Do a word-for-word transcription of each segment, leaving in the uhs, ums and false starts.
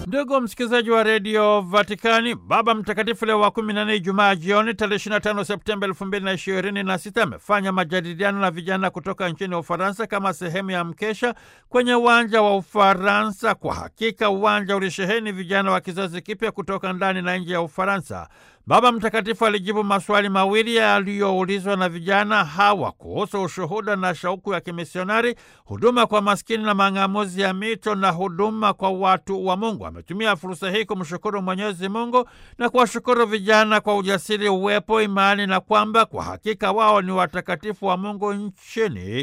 Ndugu msikilizaji wa redio Vatikani, Baba Mtakatifu Leo wa kumi na nne, Ijumaa jioni tarehe ishirini na tano Septemba elfu mbili na ishirini na sita amefanya majadiliano na vijana kutoka nchini Ufaransa kama sehemu ya mkesha kwenye uwanja wa Ufaransa. Kwa hakika uwanja ulisheheni vijana wa kizazi kipya kutoka ndani na nje ya Ufaransa. Baba Mtakatifu alijibu maswali mawili yaliyoulizwa na vijana hawa kuhusu ushuhuda na shauku ya kimisionari, huduma kwa maskini na mang'amuzi ya mito na huduma kwa watu wa Mungu. Ametumia fursa hii kumshukuru Mwenyezi Mungu na kuwashukuru vijana kwa ujasiri, uwepo, imani na kwamba kwa hakika wao ni watakatifu wa Mungu nchini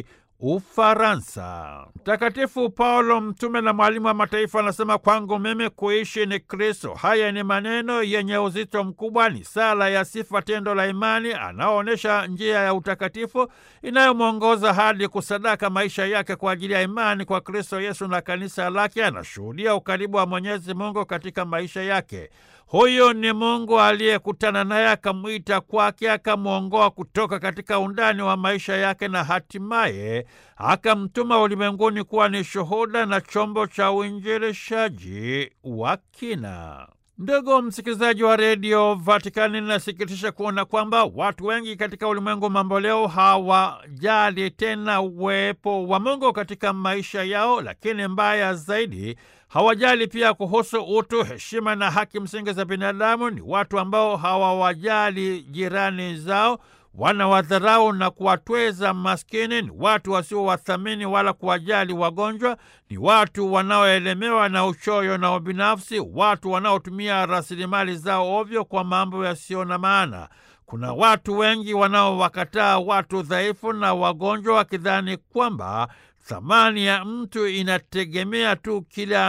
Ufaransa. Mtakatifu Paulo, mtume na mwalimu wa mataifa, anasema, kwangu mimi kuishi ni Kristo. Haya ni maneno yenye uzito mkubwa, ni sala ya sifa, tendo la imani. Anaonyesha njia ya utakatifu inayomwongoza hadi kusadaka maisha yake kwa ajili ya imani kwa Kristo Yesu na kanisa lake. Anashuhudia ukaribu wa Mwenyezi Mungu katika maisha yake. Huyu ni Mungu aliyekutana naye, akamwita kwake, akamwongoa kutoka katika undani wa maisha yake na hatimaye akamtuma ulimwenguni kuwa ni shuhuda na chombo cha uinjilishaji wa kina. Ndugu msikilizaji wa redio Vatikani, nasikitisha kuona kwamba watu wengi katika ulimwengu mambo leo hawajali tena uwepo wa Mungu katika maisha yao, lakini mbaya zaidi, hawajali pia kuhusu utu, heshima na haki msingi za binadamu. Ni watu ambao hawawajali jirani zao, wanawadharau na kuwatweza maskini. Ni watu wasiowathamini wala kuwajali wagonjwa. Ni watu wanaoelemewa na uchoyo na ubinafsi, watu wanaotumia rasilimali zao ovyo kwa mambo yasiyo na maana. Kuna watu wengi wanaowakataa watu dhaifu na wagonjwa, wakidhani kwamba thamani ya mtu inategemea tu kile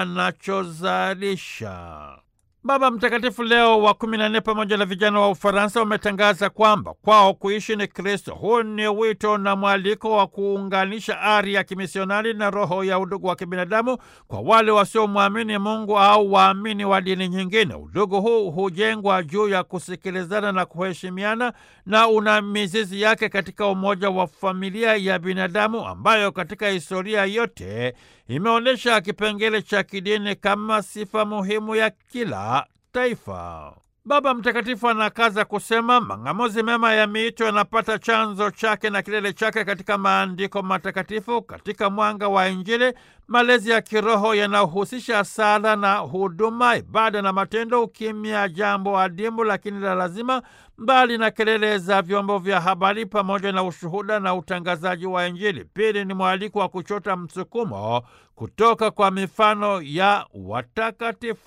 anachozalisha. Baba Mtakatifu Leo wa kumi na nne pamoja na vijana wa Ufaransa wametangaza kwamba kwao kuishi ni Kristo. Huu ni wito na mwaliko wa kuunganisha ari ya kimisionari na roho ya udugu wa kibinadamu kwa wale wasiomwamini Mungu au waamini wa dini nyingine. Udugu huu hujengwa juu ya kusikilizana na kuheshimiana na una mizizi yake katika umoja wa familia ya binadamu ambayo katika historia yote imeonyesha kipengele cha kidini kama sifa muhimu ya kila taifa. Baba Mtakatifu anakaza kusema mang'amuzi mema ya miito yanapata chanzo chake na kilele chake katika maandiko matakatifu. Katika mwanga wa Injili, malezi ya kiroho yanayohusisha sala na huduma, ibada na matendo, ukimya jambo adimu lakini la lazima, mbali na kelele za vyombo vya habari, pamoja na ushuhuda na utangazaji wa Injili. Pili ni mwaliko wa kuchota msukumo kutoka kwa mifano ya watakatifu.